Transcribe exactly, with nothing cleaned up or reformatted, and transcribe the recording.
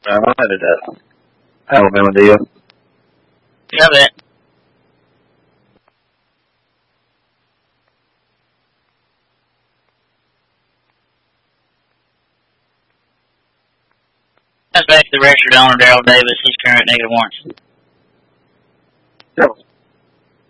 I might have that Alabama deal. Yeah, I bet. That's back to the registered owner, Daryl Davis. He's current negative warrants.